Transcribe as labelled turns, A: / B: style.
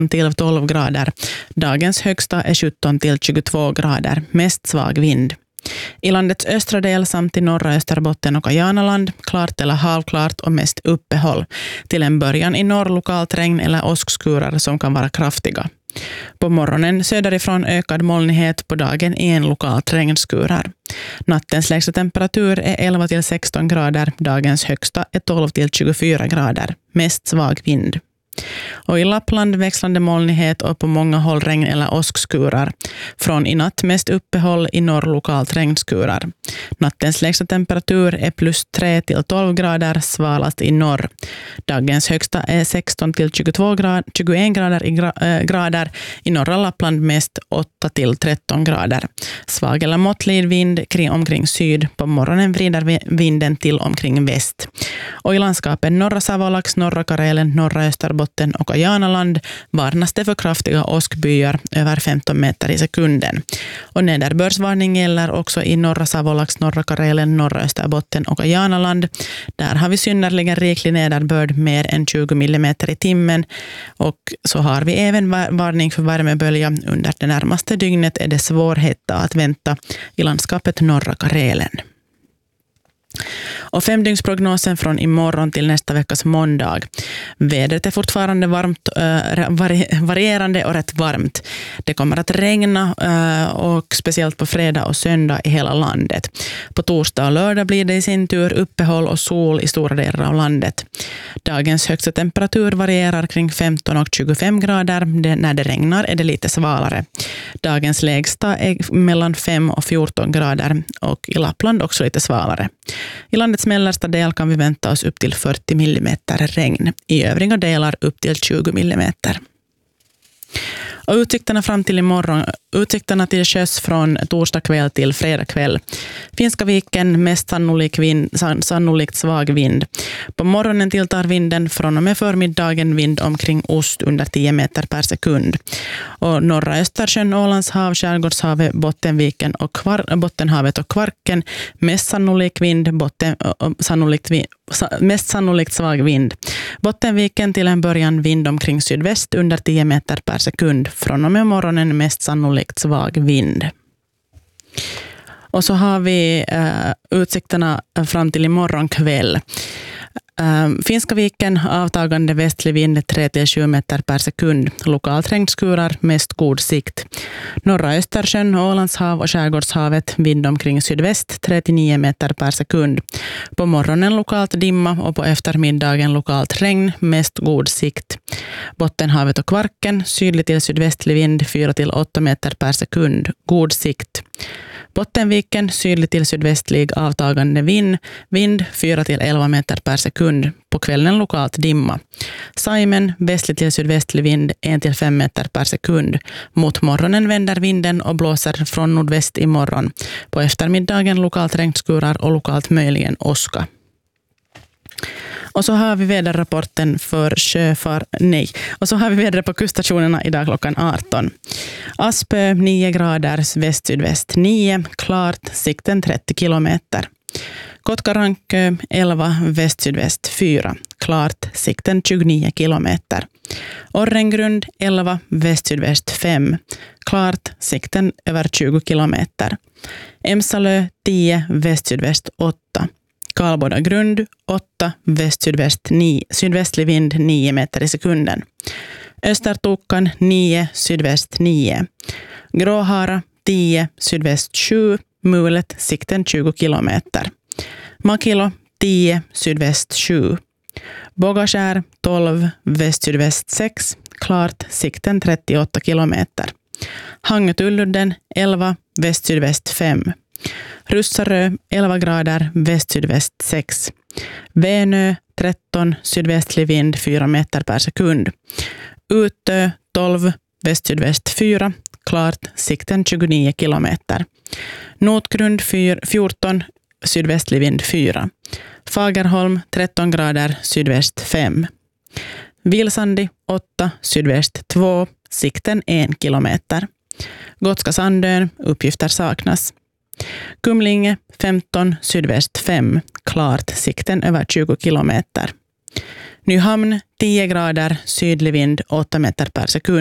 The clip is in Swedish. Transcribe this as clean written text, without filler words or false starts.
A: till 12 grader. Dagens högsta är 17 till 22 grader. Mest svag vind. I landets östra del samt i norra Österbotten och Janaland, klart eller halvklart och mest uppehåll. Till en början i norr lokalt regn eller åskskurar som kan vara kraftiga. På morgonen söderifrån ökad molnighet, på dagen en lokalt regnskurar. Nattens lägsta temperatur är 11 till 16 grader, dagens högsta är 12 till 24 grader. Mest svag vind. Och i Lappland växlande molnighet och på många håll regn eller åskskurar. Från i natt mest uppehåll, i norr lokalt regnskurar. Nattens lägsta temperatur är plus 3 till 12 grader, svalast i norr. Dagens högsta är 16 till 21 grader, i norra Lappland mest 8 till 13 grader. Svag eller måttlig vind omkring syd, på morgonen vrider vinden till omkring väst. Och i landskapen norra Savolax, norra Karelen, norra Österbotten och Janaland varnas det för kraftiga åskbyar över 15 meter i sekunden. Och nederbördsvarning gäller också i norra Savolax, norra Karelen, norra Österbotten och Janaland. Där har vi synnerligen riklig nederbörd, mer än 20 millimeter i timmen. Och så har vi även varning för värmebölja. Under det närmaste dygnet är det svårhetta att vänta i landskapet norra Karelen. Och 5-dygnsprognosen från imorgon till nästa veckas måndag. Vädret är fortfarande varmt, varierande och rätt varmt. Det kommer att regna och speciellt på fredag och söndag i hela landet. På torsdag och lördag blir det i sin tur uppehåll och sol i stora delar av landet. Dagens högsta temperatur varierar kring 15 och 25 grader. När det regnar är det lite svalare. Dagens lägsta är mellan 5 och 14 grader och i Lappland också lite svalare. I landets mellersta del kan vi vänta oss upp till 40 millimeter regn. I övriga delar upp till 20 millimeter. Och utsikterna fram till imorgon, utsikterna till sjöss från torsdag kväll till fredag kväll. Finska viken mest sannolikt svag vind. På morgonen tilltar vinden, från och med förmiddagen vind omkring ost under 10 meter per sekund. Och norra Östersjön, Ålandshav, Skärgårdshavet, Bottenviken och Bottenhavet och Kvarken mest sannolikt vind, mest sannolikt svag vind. Bottenviken till en början vind omkring sydväst under 10 meter per sekund. Från och med morgonen mest sannolikt svag vind. Och så har vi utsikterna fram till imorgon kväll. Finska viken avtagande västlig vind 3-7 meter per sekund. Lokalt regnskurar, mest god sikt. Norra Östersjön, Ålandshav och Skärgårdshavet vind omkring sydväst 3-9 meter per sekund. På morgonen lokalt dimma och på eftermiddagen lokalt regn, mest god sikt. Bottenhavet och Kvarken sydlig till sydvästlig vind 4-8 meter per sekund, god sikt. Bottenviken sydlig till sydvästlig avtagande vind 4-11 meter per sekund. På kvällen lokalt dimma. Saimen västlig till sydvästlig vind 1-5 meter per sekund. Mot morgonen vänder vinden och blåser från nordväst imorgon. På eftermiddagen lokalt regnskurar och lokalt möjligen åska. Och så har vi väderrapporten för Och så har vi vädret på kuststationerna idag klockan 18. Aspö 9 grader, väst-sydväst 9, klart, sikten 30 kilometer. Kotkarankö 11, väst-sydväst 4, klart, sikten 29 kilometer. Orrengrund 11, väst-sydväst 5, klart, sikten över 20 kilometer. Emsalö 10, väst-sydväst 8. Karlboda grund 8, väst-sydväst 9, sydvästlig vind 9 meter i sekunden. Östertokan 9, sydväst 9. Gråhara 10, sydväst 7, mulet, sikten 20 kilometer. Makilo 10, sydväst 7. Bogaskär 12, väst-sydväst 6, klart, sikten 38 kilometer. Hangetulludden 11, väst-sydväst 5. Russarö 11 grader, väst-sydväst 6. Vänö 13, sydvästlig vind 4 meter per sekund. Utö 12, väst-sydväst 4, klart, sikten 29 kilometer. Notgrund 14, sydvästlig vind 4. Fagerholm 13 grader, sydväst 5. Vilsandi 8, sydväst 2, sikten 1 kilometer. Gotska Sandön, uppgifter saknas. Kumlinge 15, sydväst 5, klart, sikten över 20 kilometer. Nyhamn 10 grader, sydlig vind 8 meter per sekund.